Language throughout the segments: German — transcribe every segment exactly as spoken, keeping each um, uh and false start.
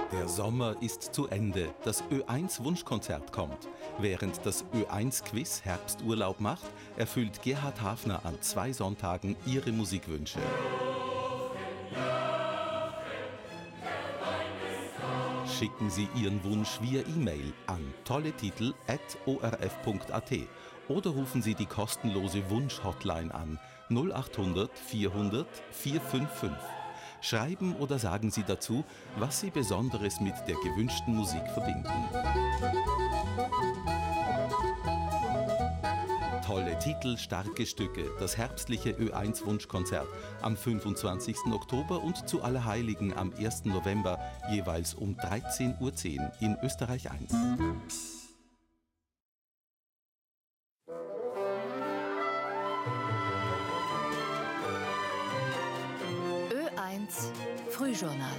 Der Sommer ist zu Ende, das Ö eins Wunschkonzert kommt. Während das Ö eins Quiz Herbsturlaub macht, erfüllt Gerhard Hafner an zwei Sonntagen Ihre Musikwünsche. Schicken Sie Ihren Wunsch via E-Mail an tolletitel at o r f punkt a t oder rufen Sie die kostenlose Wunsch-Hotline an null achthundert vierhundert vierhundertfünfundfünfzig. Schreiben oder sagen Sie dazu, was Sie Besonderes mit der gewünschten Musik verbinden. Tolle Titel, starke Stücke, das herbstliche Ö eins Wunschkonzert am fünfundzwanzigsten Oktober und zu Allerheiligen am ersten November, jeweils um dreizehn Uhr zehn in Österreich eins. Ö eins Frühjournal.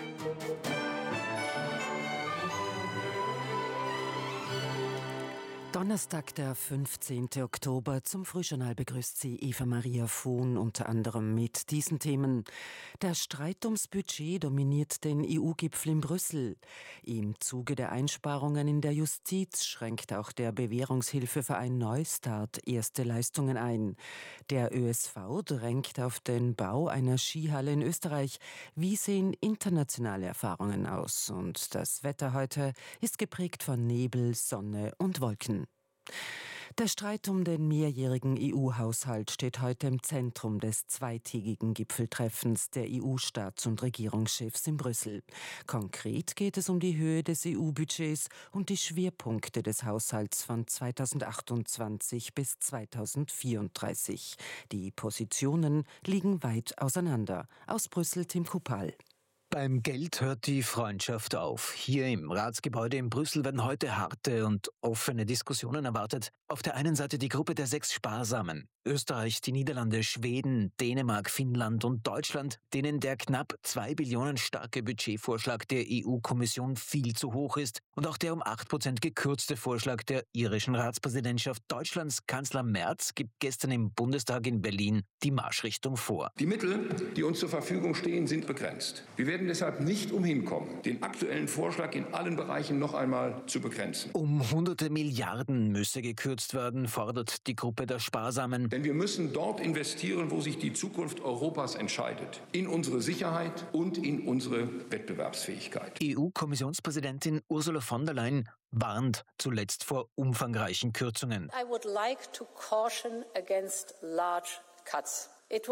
Donnerstag, der fünfzehnten Oktober. Zum Frühjournal begrüßt Sie Eva Maria Vohn unter anderem mit diesen Themen. Der Streit ums Budget dominiert den E U-Gipfel in Brüssel. Im Zuge der Einsparungen in der Justiz schränkt auch der Bewährungshilfeverein Neustart erste Leistungen ein. Der Ö S V drängt auf den Bau einer Skihalle in Österreich. Wie sehen internationale Erfahrungen aus? Und das Wetter heute ist geprägt von Nebel, Sonne und Wolken. Der Streit um den mehrjährigen E U-Haushalt steht heute im Zentrum des zweitägigen Gipfeltreffens der E U-Staats- und Regierungschefs in Brüssel. Konkret geht es um die Höhe des E U-Budgets und die Schwerpunkte des Haushalts von zweitausendachtundzwanzig bis zweitausendvierunddreißig. Die Positionen liegen weit auseinander. Aus Brüssel Tim Kupal. Beim Geld hört die Freundschaft auf. Hier im Ratsgebäude in Brüssel werden heute harte und offene Diskussionen erwartet. Auf der einen Seite die Gruppe der sechs Sparsamen. Österreich, die Niederlande, Schweden, Dänemark, Finnland und Deutschland, denen der knapp zwei Billionen starke Budgetvorschlag der E U-Kommission viel zu hoch ist und auch der um acht Prozent gekürzte Vorschlag der irischen Ratspräsidentschaft. Deutschlands Kanzler Merz gibt gestern im Bundestag in Berlin die Marschrichtung vor. Die Mittel, die uns zur Verfügung stehen, sind begrenzt. Wir werden deshalb nicht umhin kommen, den aktuellen Vorschlag in allen Bereichen noch einmal zu begrenzen. Um hunderte Milliarden müsse gekürzt werden, fordert die Gruppe der Sparsamen. Denn wir müssen dort investieren, wo sich die Zukunft Europas entscheidet. In unsere Sicherheit und in unsere Wettbewerbsfähigkeit. E U-Kommissionspräsidentin Ursula von der Leyen warnt zuletzt vor umfangreichen Kürzungen. I would like to caution against large cuts.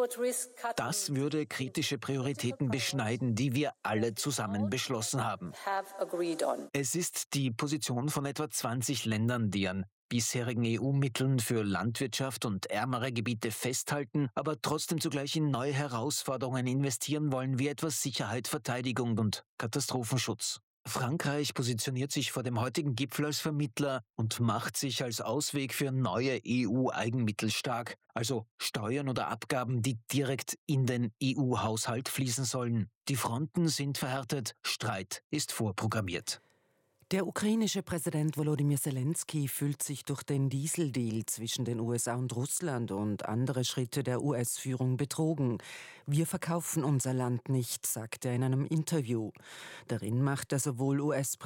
Das würde kritische Prioritäten beschneiden, die wir alle zusammen beschlossen haben. Es ist die Position von etwa zwanzig Ländern, die an bisherigen E U-Mitteln für Landwirtschaft und ärmere Gebiete festhalten, aber trotzdem zugleich in neue Herausforderungen investieren wollen, wie etwa Sicherheit, Verteidigung und Katastrophenschutz. Frankreich positioniert sich vor dem heutigen Gipfel als Vermittler und macht sich als Ausweg für neue E U-Eigenmittel stark, also Steuern oder Abgaben, die direkt in den E U-Haushalt fließen sollen. Die Fronten sind verhärtet, Streit ist vorprogrammiert. Der ukrainische Präsident Volodymyr Zelensky fühlt sich durch den Dieseldeal zwischen den U S A und Russland und andere Schritte der U S-Führung betrogen. Wir verkaufen unser Land nicht, sagt er in einem Interview. Darin macht er sowohl U S